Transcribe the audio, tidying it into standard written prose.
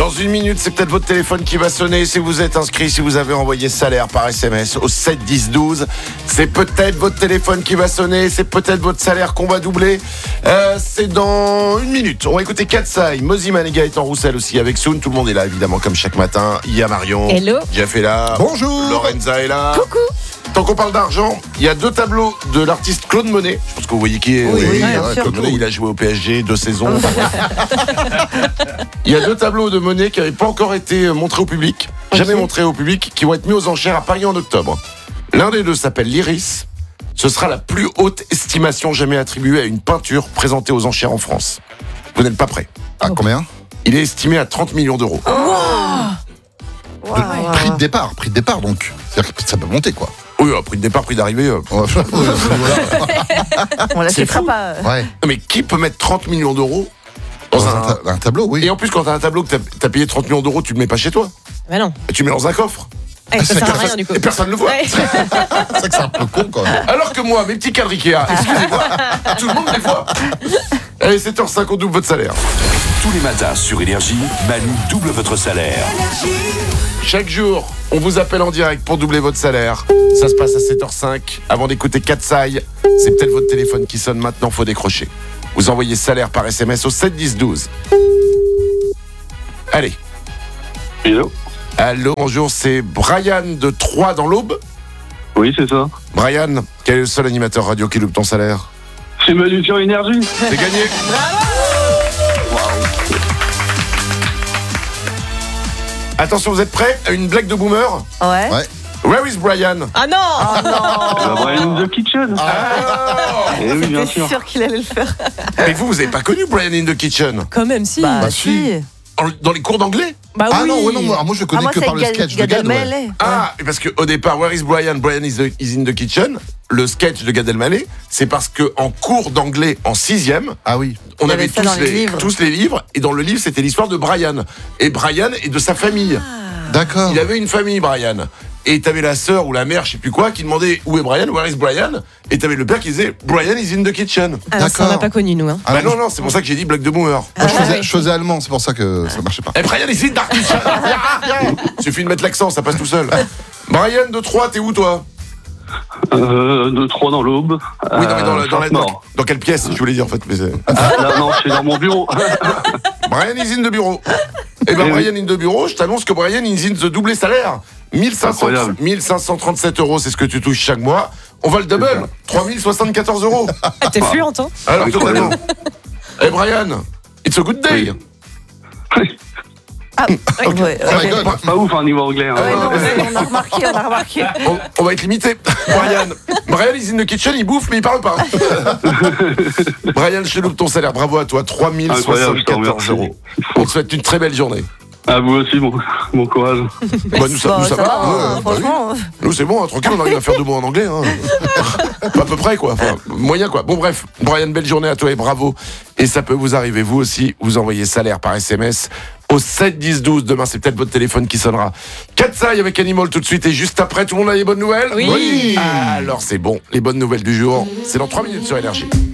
Dans une minute, c'est peut-être votre téléphone qui va sonner. Si vous êtes inscrit, si vous avez envoyé salaire par SMS au 7 10 12, c'est peut-être votre téléphone qui va sonner. C'est peut-être votre salaire qu'on va doubler. C'est dans une minute. On va écouter Katsai, Moziman et Gaëtan Roussel aussi avec Soun. Tout le monde est là, évidemment, comme chaque matin. Il y a Marion. Hello. Jeff est là. Bonjour. Lorenza est là. Coucou. Tant qu'on parle d'argent, il y a 2 tableaux de l'artiste Claude Monet. Je pense que vous voyez qui est. Oui, bien sûr. Claude Monet, il a joué au PSG 2 saisons. Il y a 2 tableaux de Monet qui n'avaient pas encore été montrés au public, jamais montrés au public, qui vont être mis aux enchères à Paris en octobre. L'un des 2 s'appelle l'Iris. Ce sera la plus haute estimation jamais attribuée à une peinture présentée aux enchères en France. Vous n'êtes pas prêts. À combien? Il est estimé à 30 millions d'euros. Prix de départ donc. C'est-à-dire que ça peut monter quoi. Oui, prix de départ, prix d'arrivée. Voilà. On la C'est chiffrera fou. pas. Ouais. Mais qui peut mettre 30 millions d'euros dans Un tableau, oui. Et en plus, quand t'as un tableau que t'as payé 30 millions d'euros, tu le mets pas chez toi. Bah non. Tu le mets dans un coffre. Ça sert à rien du coup. Et personne ne le voit. Ouais. C'est vrai que c'est un peu con quand même. Alors que moi, mes petits cadres Ikea, excusez-moi, tout le monde les voit. Allez, 7h05, on double votre salaire. Tous les matins sur Énergie, Manu double votre salaire. Chaque jour, on vous appelle en direct pour doubler votre salaire. Ça se passe à 7h05. Avant d'écouter Katsai, c'est peut-être votre téléphone qui sonne maintenant, faut décrocher. Vous envoyez salaire par SMS au 7 10 12. Allez. Hello. Allô, bonjour, c'est Brian de Troyes dans l'Aube. Oui, c'est ça. Brian, quel est le seul animateur radio qui loupe ton salaire? C'est Manu sur Énergie. C'est gagné. Attention, vous êtes prêts à une blague de boomer? Ouais. Ouais. Where is Brian? Ah non. Oh non. Brian in the Kitchen. Eh oui, bien J'étais sûr. sûr qu'il allait le faire. Mais vous avez pas connu Brian in the Kitchen? Quand même si. Bah, si. Dans les cours d'anglais? Bah Ah oui. non, ouais, non, moi je connais que par le sketch de Gad. Ouais. Ah, parce qu'au départ, Where is Brian? Brian is in the Kitchen. Le sketch de Gad Elmaleh, c'est parce qu'en cours d'anglais en 6e, Ah oui. on Il y avait avait ça dans les livres. tous les livres, et dans le livre, c'était l'histoire de Brian. Et Brian est de sa famille. D'accord. Il avait une famille, Brian. Et t'avais la sœur ou la mère, je sais plus quoi, qui demandait où est Brian, where is Brian? Et t'avais le père qui disait Brian is in the kitchen. Ah, ça, on D'accord. n'a pas connu nous. Hein. Ah, Bah moi, non, c'est pour ça que j'ai dit blague de boomer. moi, je faisais allemand, c'est pour ça que ça marchait pas. Eh, Brian is in the kitchen. Suffit de mettre l'accent, ça passe tout seul. Brian de Troyes, t'es où toi? De 3 dans l'Aube. Oui, non, mais Chartres-Nord. dans quelle pièce, je voulais dire en fait. Mais Là, non, c'est dans mon bureau. Brian is in the bureau. Eh ben, Eh oui. Brian in the bureau, je t'annonce que Brian is in the doublé salaire. 1534 €, c'est ce que tu touches chaque mois. On va le double. 3074 €. Ah, t'es fluente, hein. Alors, totalement. Incroyable. Eh Brian, it's a good day. Ah, ouais, Oh my ok. god. Pas ouf, niveau anglais. Hein. Ouais, non, on a remarqué. On va être limité. Brian is in the kitchen, il bouffe mais il parle pas. Brian, je te loupe ton salaire. Bravo à toi, Incroyable, je te 3074 remercie. €. On te souhaite une très belle journée. À vous aussi, bon courage. Bah, nous, ça va. va, franchement. Nous, c'est bon, hein, tranquille, on arrive à faire 2 mots en anglais. Hein. À peu près, quoi. Enfin, moyen, quoi. Bon, bref. Brian, belle journée à toi et bravo. Et ça peut vous arriver, vous aussi. Vous envoyez salaire par SMS au 7 10 12. Demain, c'est peut-être votre téléphone qui sonnera. Katsai avec Animal tout de suite. Et juste après, tout le monde a les bonnes nouvelles? Oui. Alors, c'est bon. Les bonnes nouvelles du jour, c'est dans 3 minutes sur Énergie.